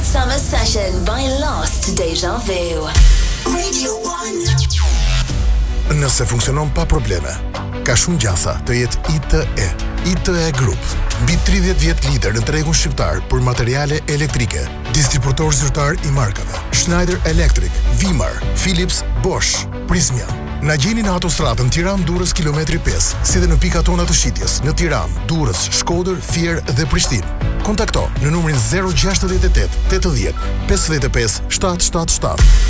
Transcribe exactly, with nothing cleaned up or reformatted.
Summer Session by Lost Deja Vu. Radio One. Nëse funksionon pa probleme, ka shumë gjasa të jetë I T E. I T E Group, mbi tridhjetë vjet lider në tregun shqiptar për materiale elektrike, distributor zyrtar I markave Schneider Electric, Vimar, Philips, Bosch, Prysmian. Na gjeni në autostradën Tiranë-Durrës kilometri pesë, si dhe në pikat tona të shitjes në Tiranë, Durrës, Shkodër, Fier dhe Prishtinë. Kontakto në numrin zero gjashtëdhjetë e tetë, tetëdhjetë, pesëdhjetë e pesë, shtatëdhjetë shtatëdhjetë.